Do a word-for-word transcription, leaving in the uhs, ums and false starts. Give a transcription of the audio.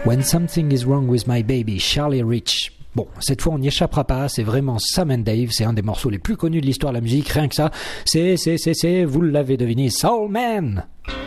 When Something Is Wrong With My Baby, Charlie Rich. Bon, cette fois on n'y échappera pas, c'est vraiment Sam and Dave, c'est un des morceaux les plus connus de l'histoire de la musique, rien que ça, c'est, c'est, c'est, c'est, vous l'avez deviné, Soul Man.